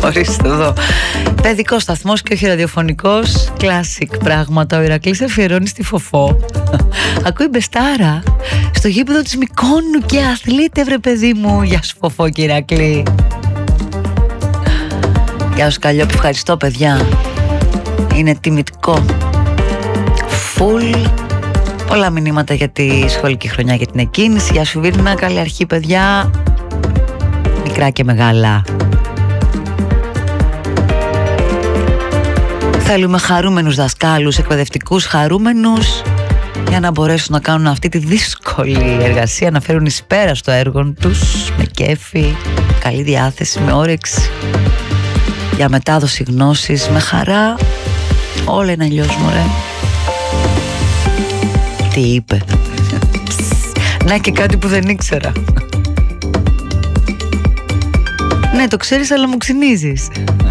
Ορίστε εδώ. Παιδικός σταθμός και όχι ραδιοφωνικός. Κλάσικ πράγματα. Ο Ηρακλής αφιερώνει στη Φοφό. Ακούει μπεστάρα στο γήπεδο της Μικόνου και αθλείται, βρε παιδί μου. Γεια σου Φοφό και Ηρακλή. Γεια σου Καλλιόπη, ευχαριστώ παιδιά. Είναι τιμητικό. Φουλ. Πολλά μηνύματα για τη σχολική χρονιά, για την εκκίνηση. Γεια σου Βίρνα, καλή αρχή παιδιά. Μικρά και μεγάλα. Θέλουμε χαρούμενους δασκάλους, εκπαιδευτικούς χαρούμενους, για να μπορέσουν να κάνουν αυτή τη δύσκολη εργασία, να φέρουν εις πέρα στο έργο τους με κέφι, καλή διάθεση, με όρεξη, για μετάδοση γνώσης, με χαρά. Όλα είναι αλλιώς μωρέ. Τι είπε? Να και κάτι που δεν ήξερα. Ναι, το ξέρεις αλλά μου ξυνίζεις.